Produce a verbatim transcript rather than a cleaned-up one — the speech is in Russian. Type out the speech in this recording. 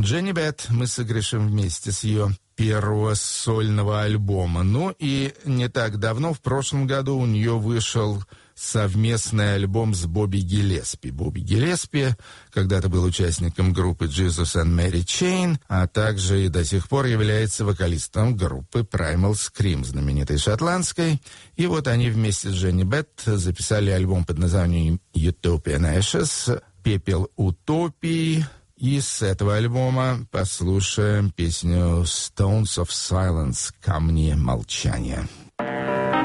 Дженни Бет мы сыгрышем вместе с ее первого сольного альбома. Ну и не так давно, в прошлом году, у нее вышел совместный альбом с Бобби Гиллеспи. Бобби Гиллеспи когда-то был участником группы Jesus and Mary Chain, а также и до сих пор является вокалистом группы Primal Scream, знаменитой шотландской. И вот они вместе с Дженни Бет записали альбом под названием Utopian Ashes, «Пепел утопии». И с этого альбома послушаем песню Stones of Silence, «Камни молчания».